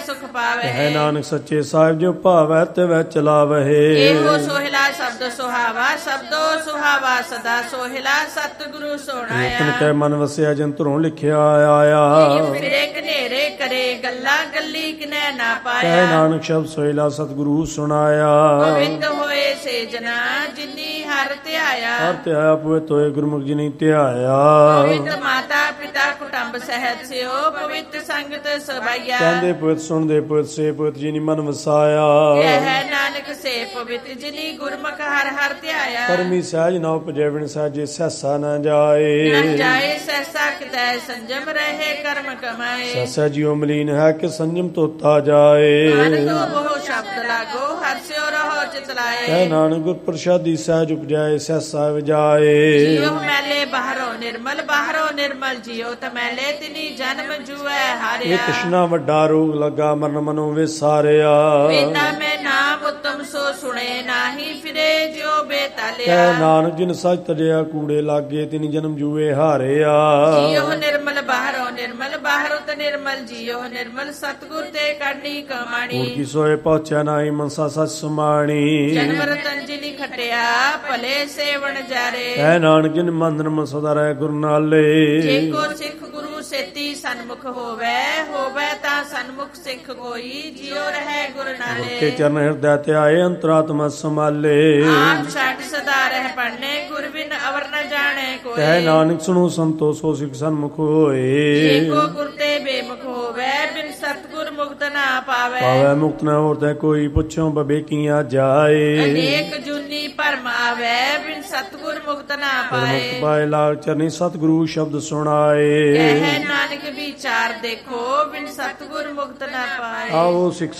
ਸੁਖ ਪਾਵੇ। ਹੈ ਨਾਨਕ ਸੱਚੇ ਸਾਹਿਬ ਜੋ ਭਾਵੈ ਤਿਵੈ ਚਲਾਵਹਿ। ਇਹੋ ਸੋਹਿਲਾ ਸ਼ਬਦ ਸੁਹਾਵਾ, ਸ਼ਬਦੋ ਸੁਹਾਵਾ ਸਦਾ ਸੋਹਿਲਾ, ਸਤਿਗੁਰੂ ਤਿਨ ਸੋਹਣਾਇਆ। ਕੈ ਮਨ ਵਸਿਆ ਜੰਤਰੋਂ ਲਿਖਿਆ ਆਇਆ। ਫਿਰੇ ਕਨੇਰੇ ਕਰੇ ਗੱਲਾਂ, ਗੱਲੀ ਕਿਨੈ ਨਾ ਕਹਿ ਪਾਇਆ। ਨਾਨਕ ਸ਼ਬਦ ਸੋਹਿਲਾ ਸਤਿਗੁਰੂ ਸੁਣਾਇਆ। ਪਵਿੱਤ ਹੋਏ ਸੇ ਜਨਾ ਜਿਨੀ ਹਰ ਧਿਆਇਆ। ਹਰ ਧਿਆਇਆ ਪਵਿੱਤ ਹੋਏ ਗੁਰਮੁਖ ਜਿਨੀ ਧਿਆਇਆ। ਪਵਿੱਤ ਮਾਤਾ ਪਿਤਾ ਕੁਟੰਬ ਸਹਿਤ ਸਿਓ, ਪਵਿੱਤ ਸੰਗਤ ਸਭਾਈਆ। ਕਹਿੰਦੇ ਪਵਿੱਤ ਸੁਣਦੇ ਪਵਿੱਤ ਸੇ ਪਵਿੱਤ ਜਿਨੀ ਮਨ ਵਸਾਇਆ। ਕਹਿ ਨਾਨਕ ਸੇ ਪਵਿੱਤ ਜਿਨੀ ਗੁਰਮੁਖ ਹਰ ਹਰ ਧਿਆਇਆ। ਕਰਮੀ ਸਹਿਜ ਨਾ ਉਪਜੈ ਬਿਨ ਸਹਿਜੇ ਸਹਿਸਾ ਨਾ ਜਾਏ। ਨਾ ਜਾਏ ਸਹਿਸਾ ਕਿਤੈ ਸੰਜਮ ਰਹੇ ਕਰਮ ਕਮਾਏ। ਸਹਿਸਾ ਜਿਉ ਮਲੀਨ ਹੈ ਕਿ ਸੰਜਮ ਤੋਤਾ ਜਾਏ। ਮਨ ਕੋ ਬਹੁ ਸ਼ਬਦ ਲਾਗੋ, ਹਰਸਿਓ ਰਹੋ ਚਿਤ ਲਾਏ। ਕਹਿ ਨਾਨਕ ਗੁਰ ਪ੍ਰਸਾਦੀ ਸਹਿਜ ਉਪਜਾਏ ਸਹਿਸਾ ਵਜਾਏ। ਜੀਉ ਮੈਲੇ ਬਾਹਰੋਂ ਨਿਰਮਲ, ਬਾਹਰੋਂ ਨਿਰਮਲ ਜੀਉ ਤਮੈਲੇ, ਤਿਨੀ ਜਨਮ ਜੂਐ ਇਹ ਹਾਰਿਆ। ਤ੍ਰਿਸ਼ਨਾ ਵੱਡਾ ਰੋਗ ਲੱਗਾ ਮਰਨ ਮਨੋਂ ਵਿਸਾਰਿਆ। ਵੇਦਾਂ ਮੈਂ ਨਾਮ ਉਤਮ ਸੋ ਸੁਣੇ, ਨਾਹੀ ਫਿਰੇ ਜਿਉ ਬੇਤਾਲਿਆ। ਕਹਿ ਨਾਨਕ ਜਿਨ ਸੱਚ ਤੜਿਆ ਕੂੜੇ ਲਾਗੇ ਤਿਨ ਜਨਮ ਜੂਏ ਹਾਰਿਆ। ਜੀਉ ਨਿਰਮਲ ਬਾਹਰੋਂ ਨਿਰਮਲ, ਬਾਹਰੋਂ ਤੇ ਨਿਰਮਲ ਜੀਉ ਨਿਰਮਲ, ਸਤਿਗੁਰ ਤੇ ਕਰਨੀ ਕਮਾਣੀ। ਹੋਰ ਕੀ ਸੋਏ ਪਹੁੰਚਿਆ ਨਾਹੀ ਮਨਸਾ ਸੱਚ ਸਮਾਣੀ। ਜਨਮ ਰਤਨ ਜਿਨੀ ਖਟਿਆ, ਭਲੇ ਸੇਵਨ ਜਾਰੇ। ਕਹਿ ਨਾਨਕ ਜਿਨ ਮੰਦਰ ਮਨ ਸਦਾ ਰਹਿ ਗੁਰ ਨਾਲੇ। ਜੇ ਕੋ ਸਿੱਖ ਗੁਰੂ ਸੇਤੀ ਸਨਮੁਖ ਹੋਵੇ, ਹੋਵੇ ਤਾਂ ਸਨਮੁਖ ਸਿੱਖ ਕੋਈ, ਜਿਉ ਰਹਿ ਗੁਰ ਕੇ ਨਾਲੇ। ਚਰਨ ਹਿਰਦੈ ਧਿਆਏ ਅੰਤਰਾਤਮਾ ਸਮਾਲੇ। ਆਪ ਛੱਡ ਸਦਾ ਰਹਿ ਪੜਨੇ, ਗੁਰ ਬਿਨ ਅਵਰ ਨ ਜਾਣੇ ਕੋਈ। ਕਹਿ ਨਾਨਕ ਸੁਣੋ ਸੰਤੋ ਸੋ ਸਿੱਖ ਸਨਮੁਖ ਜੇ ਹੋਏ। ਕੋ ਗੁਰ ਤੇ ਬੇਮੁਖ ਹੋਵੇ, ਬਿਨ ਸਤਿਗੁਰ ਮੁਕਤ ਨਾ ਪਾਵੇ। ਪਾਵੈ ਮੁਕਤ ਨਾ ਹੋਰ ਤੈ ਕੋਈ ਪੁੱਛੋ ਬਬੇ ਕੀਆਂ ਜਾਏ। ਅਨੇਕ ਜੁਨੀ ਭਰਮ ਆਵੇ, ਬਿਨ ਸਤਿਗੁਰ ਮੁਕਤ ਨਾ ਪਾਏ। ਮੁਕਤ ਪਾਏ ਲਾਗ ਚਰਨੀ ਸਤਿਗੁਰੂ ਸ਼ਬਦ ਸੁਣਾਏ। ਕਹਿ ਨਾਨਕ ਵਿਚਾਰ ਦੇਖੋ, ਬਿਨ ਸਤਿਗੁਰ ਮੁਕਤ ਨਾ ਪਾਏ। ਆਓ ਸਿੱਖ